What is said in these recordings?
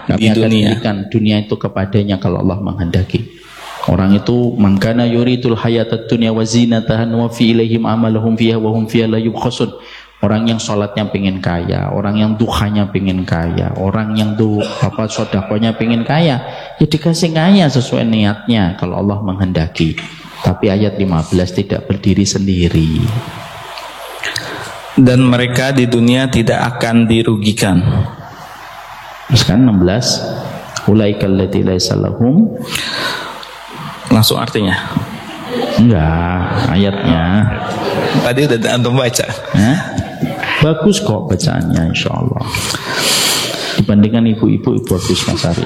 di dunia. Dunia itu kepadanya kalau Allah menghendaki. Orang itu mangkana yuridul hayatad dunya wa zinataha wa fi ilaihim amalahum fiha wa hum fiha la yubkhasun. Orang yang sholatnya pengen kaya, orang yang duhanya pengen kaya, orang yang sodakonya pengen kaya, ya dikasih kaya sesuai niatnya kalau Allah menghendaki. Tapi ayat 15 tidak berdiri sendiri. Dan mereka di dunia tidak akan dirugikan. Terus kan 16, ulaikal ladzina laisa lahum. Langsung artinya? Enggak, ayatnya. Tadi udah antum baca. Bagus kok bacaannya, insya Allah. Dibandingkan ibu-ibu bagus Mas Ari.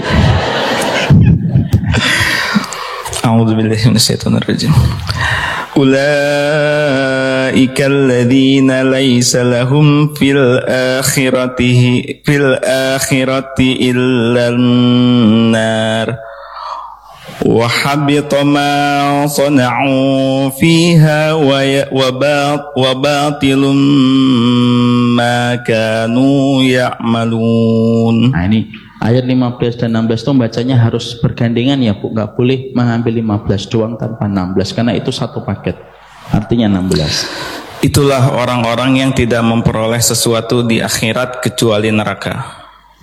A'udzubillahi minasyaitonirrajim. Ulaika alladzina laisa lahum fil akhirati illan nar. Wa habita ma sana'u fiha wa batilun ma kanu ya'malun. Nah ini ayat 15 dan 16 itu bacanya harus bergandengan ya Bu, nggak boleh mengambil 15 doang tanpa 16 karena itu satu paket, artinya 16. Itulah orang-orang yang tidak memperoleh sesuatu di akhirat kecuali neraka.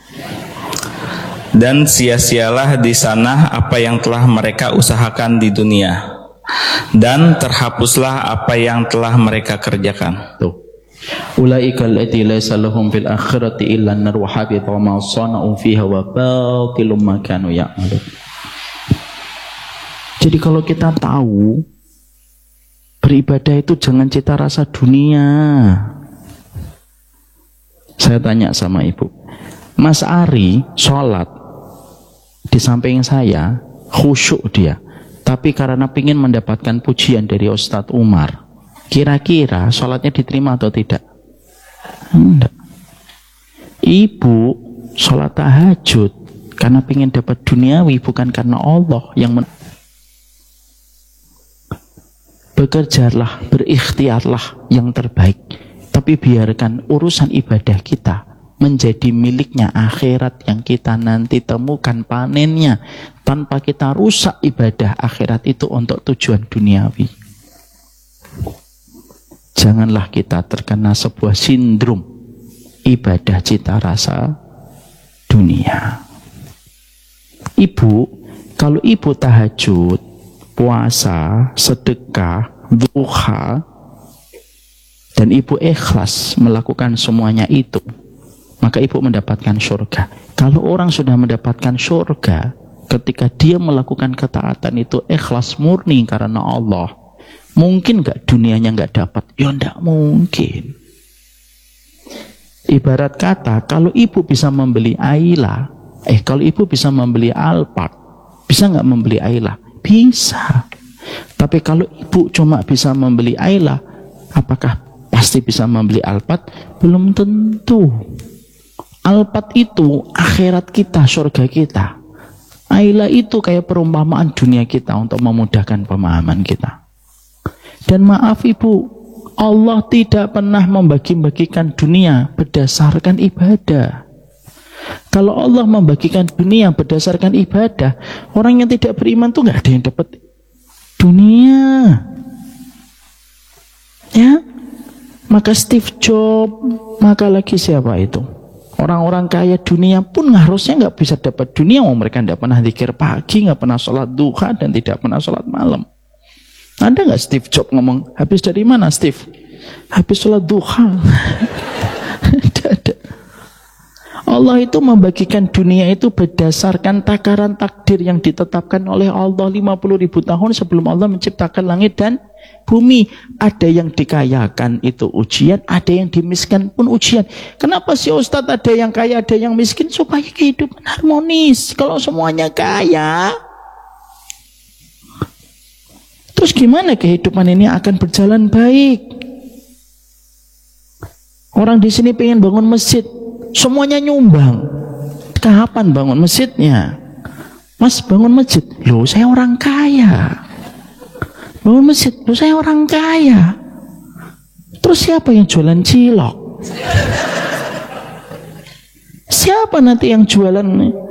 Dan sia-sialah di sana apa yang telah mereka usahakan di dunia, dan terhapuslah apa yang telah mereka kerjakan. Tuh. Ulaika alladzina laisa lahum fil akhirati illa an-nar wa habita ma sana'u fiha wa batilum ma kanu ya'malun. Jadi kalau kita tahu beribadah itu jangan cita rasa dunia. Saya tanya sama ibu, Mas Ari sholat di samping saya, khusyuk dia, tapi karena ingin mendapatkan pujian dari Ustadz Umar, kira-kira sholatnya diterima atau tidak? Enggak. Ibu sholat tahajud karena ingin dapat duniawi, bukan karena Allah yang bekerjalah, berikhtiarlah yang terbaik, tapi biarkan urusan ibadah kita menjadi miliknya akhirat yang kita nanti temukan panennya, tanpa kita rusak ibadah akhirat itu untuk tujuan duniawi. Janganlah kita terkena sebuah sindrom ibadah cita rasa dunia. Ibu, kalau ibu tahajud, puasa, sedekah, duha, dan ibu ikhlas melakukan semuanya itu, maka ibu mendapatkan surga. Kalau orang sudah mendapatkan surga, ketika dia melakukan ketaatan itu ikhlas murni karena Allah, mungkin gak dunianya gak dapat? Ya enggak mungkin. Ibarat kata, kalau ibu bisa membeli Ayla, kalau ibu bisa membeli Alphard, bisa gak membeli Ayla? Bisa. Tapi kalau ibu cuma bisa membeli Ayla, apakah pasti bisa membeli Alphard? Belum tentu. Alphard itu akhirat kita, surga kita. Ayla itu kayak perumpamaan dunia kita untuk memudahkan pemahaman kita. Dan maaf ibu, Allah tidak pernah membagi-bagikan dunia berdasarkan ibadah. Kalau Allah membagikan dunia berdasarkan ibadah, orang yang tidak beriman tuh nggak ada yang dapat dunia. Ya, maka Steve Jobs, maka lagi siapa itu? Orang-orang kaya dunia pun harusnya nggak bisa dapat dunia, mereka nggak pernah zikir pagi, nggak pernah sholat duha, dan tidak pernah sholat malam. Ada nggak Steve Jobs ngomong, habis dari mana Steve? Habis sholat duha. Ada. Allah itu membagikan dunia itu berdasarkan takaran takdir yang ditetapkan oleh Allah 50.000 tahun sebelum Allah menciptakan langit dan bumi. Ada yang dikayakan itu ujian, ada yang dimiskan pun ujian. Kenapa sih Ustadz ada yang kaya, ada yang miskin? Supaya kehidupan harmonis. Kalau semuanya kaya, terus gimana kehidupan ini akan berjalan baik? Orang di sini pengen bangun masjid, semuanya nyumbang. Kapan bangun masjidnya? Mas bangun masjid, loh saya orang kaya. Bangun masjid, loh saya orang kaya. Terus siapa yang jualan cilok? Siapa nanti yang jualan